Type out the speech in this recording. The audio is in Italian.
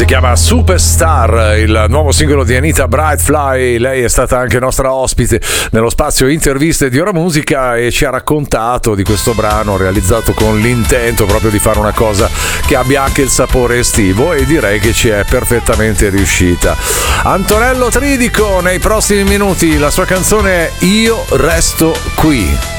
Si chiama Superstar, il nuovo singolo di Anita Brightfly. Lei è stata anche nostra ospite nello spazio interviste di Ora Musica e ci ha raccontato di questo brano realizzato con l'intento proprio di fare una cosa che abbia anche il sapore estivo, e direi che ci è perfettamente riuscita. Antonello Tridico nei prossimi minuti, la sua canzone è Io resto qui.